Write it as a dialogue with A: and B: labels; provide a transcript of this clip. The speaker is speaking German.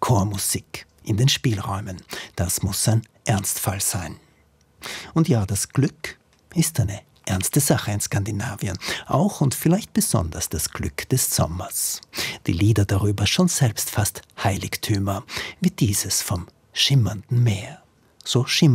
A: Chormusik in den Spielräumen. Das muss ein Ernstfall sein. Und ja, das Glück ist eine ernste Sache in Skandinavien. Auch und vielleicht besonders das Glück des Sommers. Die Lieder darüber schon selbst fast Heiligtümer, wie dieses vom schimmernden Meer. So schimmert